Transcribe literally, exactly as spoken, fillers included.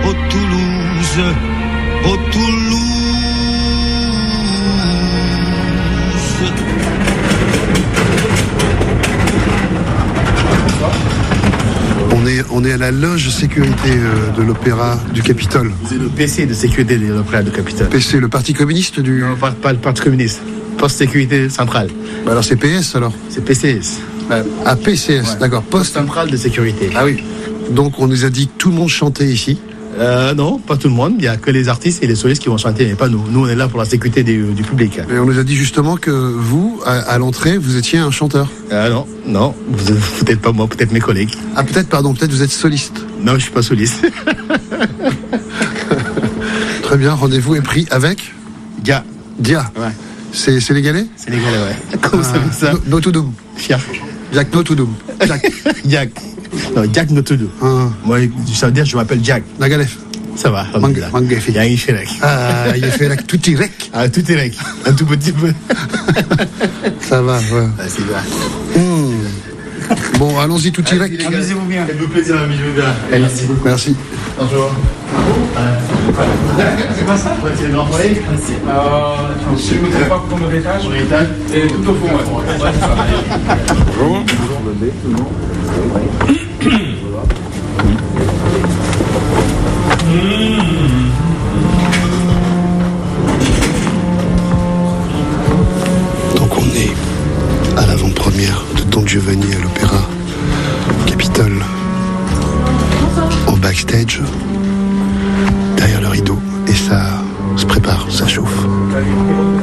au Toulouse, au Toulouse. On est, on est à la loge sécurité euh, de l'Opéra du Capitole. C'est le P C de sécurité de l'Opéra du Capitole. P C, le Parti communiste du... Non, pas, pas le Parti communiste. Poste sécurité centrale. Bah alors c'est P S alors. C'est P C S. Ah, P C S, Ouais. d'accord. Poste Centrale de sécurité. Ah oui. Donc on nous a dit que tout le monde chantait ici. Euh, non, pas tout le monde. Il n'y a que les artistes et les solistes qui vont chanter, mais pas nous. Nous, on est là pour la sécurité du, du public. Et on nous a dit justement que vous, à, à l'entrée, vous étiez un chanteur. Ah non, non, vous, peut-être pas moi, peut-être mes collègues. Ah peut-être, pardon, peut-être vous êtes soliste. Non, je suis pas soliste. Très bien, rendez-vous est pris avec Dia. Dia. Ouais. C'est sénégalais Sénégalais, ouais. Comment ça Ah, fait ça? No- Notoudoum. Fier. Jack Notoudoum. Jack. Jack. Non, Jack Notoudou. Ah, Moi, ça veut dire je m'appelle Jack. Nagalef. Ça va. Mang- Mangefi. Il y a un chérec. Ah, il a fait la tout direct. Ah, tout est rec. Un tout petit peu. Ça va, ouais. Ah, c'est bien. Hmm. Bon, allons-y tout direct. Amusez-vous bien. Faites-vous plaisir, amusez-vous bien. Merci. Merci. Bonjour. C'est pas ça? C'est le grand collègue? Euh, je ne voudrais pas pour le étage. Sur l'étage? Et tout au fond, ouais. Donc on est à l'avant-première de Don Giovanni à l'Opéra Capitole, en backstage, derrière le rideau, et ça se prépare, ça chauffe.